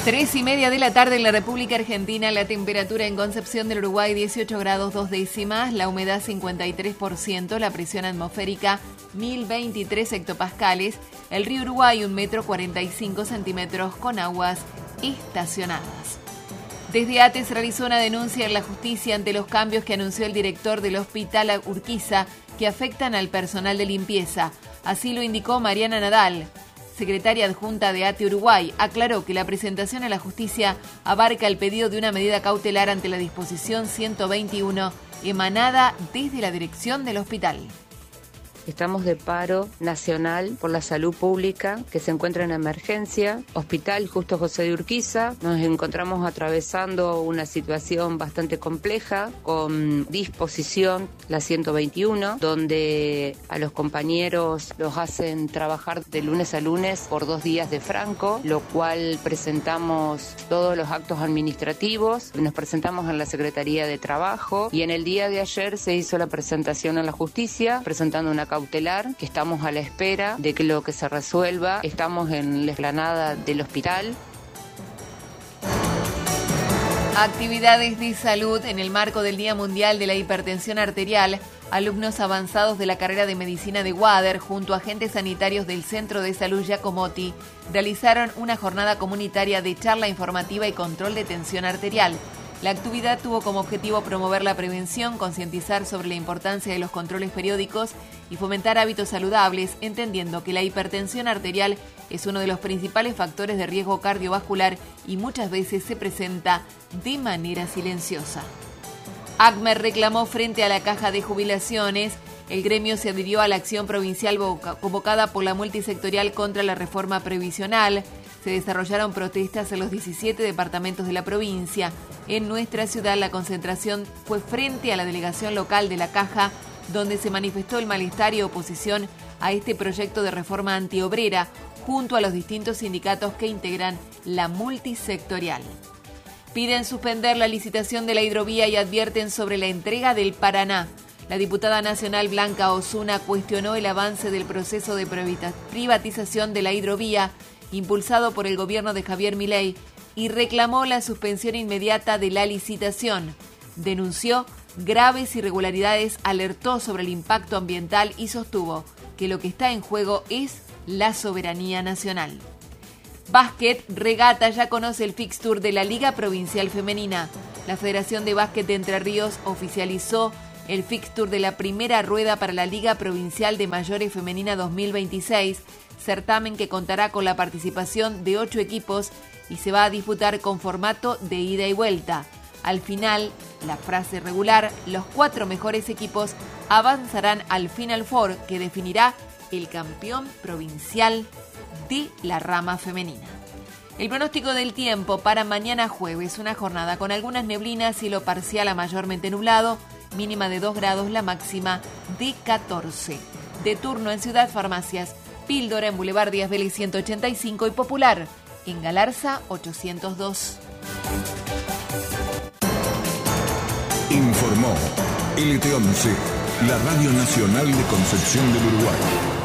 3:30 de la tarde en la República Argentina, la temperatura en Concepción del Uruguay 18 grados 2 décimas, la humedad 53%, la presión atmosférica 1023 hectopascales, el río Uruguay 1,45 m con aguas estacionadas. Desde ATE se realizó una denuncia en la justicia ante los cambios que anunció el director del Hospital Urquiza que afectan al personal de limpieza. Así lo indicó Mariana Nadal, secretaria adjunta de ATE Uruguay. Aclaró que la presentación a la justicia abarca el pedido de una medida cautelar ante la disposición 121 emanada desde la dirección del hospital. Estamos de paro nacional por la salud pública que se encuentra en emergencia. Hospital Justo José de Urquiza. Nos encontramos atravesando una situación bastante compleja con disposición, la 121, donde a los compañeros los hacen trabajar de lunes a lunes por 2 días de franco, lo cual presentamos todos los actos administrativos. Nos presentamos en la Secretaría de Trabajo y en el día de ayer se hizo la presentación a la justicia, presentando una cautelar, que estamos a la espera de que lo que se resuelva. Estamos en la explanada del hospital. Actividades de salud en el marco del Día Mundial de la Hipertensión Arterial. Alumnos avanzados de la carrera de medicina de Wader, junto a agentes sanitarios del Centro de Salud Giacomotti, realizaron una jornada comunitaria de charla informativa y control de tensión arterial. La actividad tuvo como objetivo promover la prevención, concientizar sobre la importancia de los controles periódicos y fomentar hábitos saludables, entendiendo que la hipertensión arterial es uno de los principales factores de riesgo cardiovascular y muchas veces se presenta de manera silenciosa. ACMER reclamó frente a la Caja de Jubilaciones. El gremio se adhirió a la acción provincial convocada por la multisectorial contra la reforma previsional. Se desarrollaron protestas en los 17 departamentos de la provincia. En nuestra ciudad, la concentración fue frente a la delegación local de la Caja, donde se manifestó el malestar y oposición a este proyecto de reforma antiobrera, junto a los distintos sindicatos que integran la multisectorial. Piden suspender la licitación de la hidrovía y advierten sobre la entrega del Paraná. La diputada nacional Blanca Osuna cuestionó el avance del proceso de privatización de la hidrovía impulsado por el gobierno de Javier Milei y reclamó la suspensión inmediata de la licitación. Denunció graves irregularidades, alertó sobre el impacto ambiental y sostuvo que lo que está en juego es la soberanía nacional. Básquet, regata, ya conoce el fixture de la Liga Provincial Femenina. La Federación de Básquet de Entre Ríos oficializó el fixture de la primera rueda para la Liga Provincial de Mayores Femenina 2026, certamen que contará con la participación de 8 equipos y se va a disputar con formato de ida y vuelta. Al final, la fase regular, los 4 mejores equipos avanzarán al Final Four, que definirá el campeón provincial de la rama femenina. El pronóstico del tiempo para mañana jueves, una jornada con algunas neblinas, cielo parcial a mayormente nublado, mínima de 2 grados, la máxima de 14. De turno en Ciudad Farmacias, Píldora en Boulevard Díaz Vélez 185 y Popular en Galarza 802. Informó LT11, la Radio Nacional de Concepción del Uruguay.